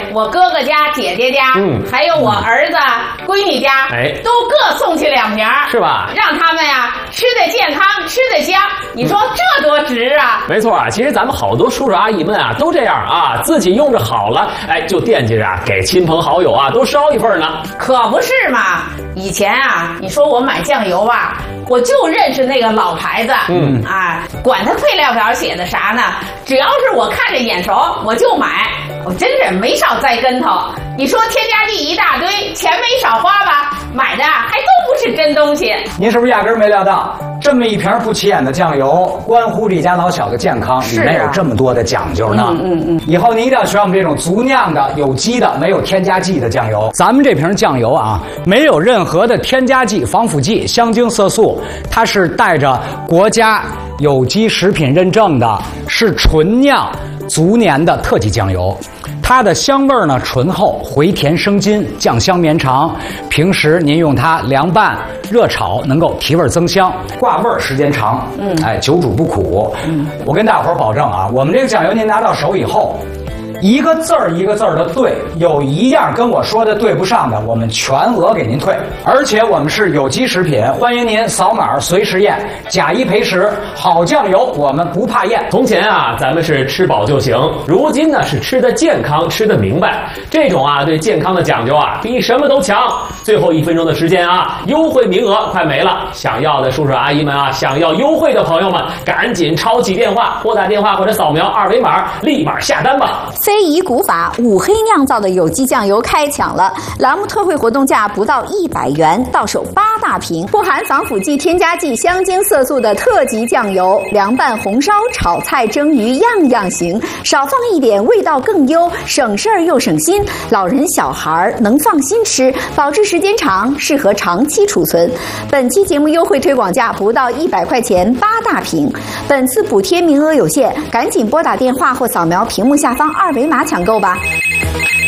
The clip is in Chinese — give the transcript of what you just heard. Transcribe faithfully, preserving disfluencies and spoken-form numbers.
我哥哥家、姐姐家，嗯，还有我儿子、闺女家，哎，都各送去两瓶，是吧？让他们呀吃得健康，吃得香。你说这多值啊！ 没错啊，其实咱们好多叔叔阿姨们啊都这样啊，自己用着好了，哎，就惦记着啊给亲朋好友啊都捎一份呢。 可不是嘛！以前啊，你说我买酱油吧，我就认识那个老牌子，嗯啊，管它配料表写的啥呢，只要是我看着眼熟，我就买。我真是没少栽跟头。你说添加剂一大堆，钱没少花吧？买的还都不是真东西。 您是不是压根儿没料到，这么一瓶不起眼的酱油，关乎这家老小的健康，里面有这么多的讲究呢？嗯嗯嗯。以后您一定要学我们这种足酿的、有机的、没有添加剂的酱油。咱们这瓶酱油啊，没有任何的添加剂、防腐剂、香精、色素，它是带着国家有机食品认证的，是纯酿足年的特级酱油。它的香味呢醇厚，回甜生津，酱香绵长。平时您用它凉拌、热炒，能够提味增香，挂味时间长。嗯，哎，久煮不苦。嗯，我跟大伙儿保证啊，我们这个酱油您拿到手以后，一个字儿一个字儿的对，有一样跟我说的对不上的，我们全额给您退。而且我们是有机食品，欢迎您扫码随时验，假一赔十。好酱油我们不怕验。 从前啊，咱们是吃饱就行，如今呢是吃得健康，吃得明白。这种啊对健康的讲究啊，比什么都强。最后一分钟的时间啊，优惠名额快没了。想要的叔叔阿姨们啊，想要优惠的朋友们，赶紧抄起电话，拨打电话或者扫描二维码，立马下单吧。 非遗古法五黑酿造的有机酱油开抢了，栏目特惠活动价不到一百元，到手八大瓶，不含防腐剂、添加剂、香精、色素的特级酱油，凉拌、红烧、炒菜、蒸鱼样样行，少放一点味道更优，省事儿又省心，老人小孩能放心吃，保质时间长，适合长期储存。本期节目优惠推广价不到一百块钱，八大瓶。本次补贴名额有限，赶紧拨打电话或扫描屏幕下方二维码抢购吧。